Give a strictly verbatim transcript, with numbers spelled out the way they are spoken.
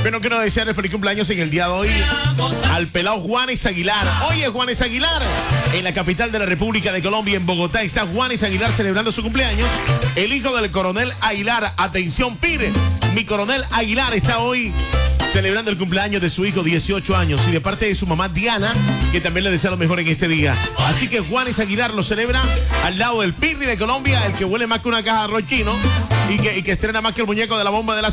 Bueno, quiero desearle feliz cumpleaños en el día de hoy al pelado Juanes Aguilar. Hoy es Juanes Aguilar. En la capital de la República de Colombia, en Bogotá, está Juanes Aguilar celebrando su cumpleaños. El hijo del coronel Aguilar. Atención, pide. Mi coronel Aguilar está hoy celebrando el cumpleaños de su hijo, dieciocho años, y de parte de su mamá Diana, que también le desea lo mejor en este día. Así que Juanes Aguilar lo celebra al lado del Pirri de Colombia, el que huele más que una caja de arroz chino y que, y que estrena más que el muñeco de la bomba de la